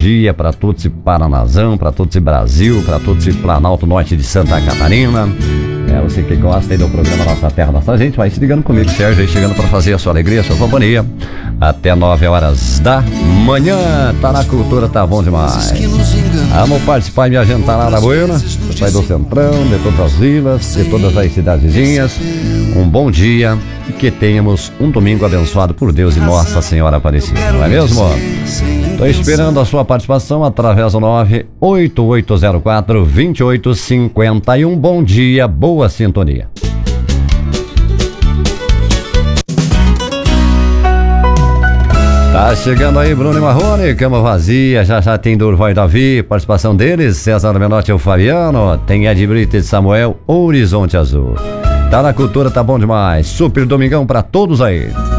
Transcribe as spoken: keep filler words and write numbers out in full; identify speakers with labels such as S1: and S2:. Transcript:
S1: dia para todo esse Paranazão, para todo esse Brasil, para todo esse Planalto Norte de Santa Catarina. É, você que gosta aí do programa Nossa Terra, Nossa Gente, vai se ligando comigo, Sérgio, aí chegando para fazer a sua alegria, a sua companhia. Até nove horas da manhã, tá na cultura, tá bom demais. Vamos participar e me agentar lá na Buena, sai do Centrão, de todas as vilas, de todas as cidadezinhas. Um bom dia e que tenhamos um domingo abençoado por Deus e Nossa Senhora Aparecida, não é mesmo? Tô esperando a sua participação através do nove oito oito zero quatro, dois oito cinco um. Bom dia, boa sintonia. Tá chegando aí Bruno e Marrone, Cama Vazia, já já tem Durval e Davi, participação deles, César Menotti e o Fabiano, tem Ed Brito e Samuel, Horizonte Azul. Tá na cultura, tá bom demais, super domingão pra todos aí.